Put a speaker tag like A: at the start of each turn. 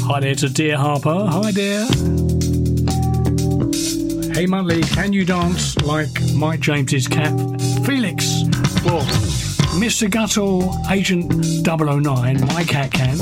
A: Hi there to Dear Harper. Hi there. Hey Muttley, can you dance like Mike James's cat Felix? Well, Mr. Guttle, Agent 009, my cat can.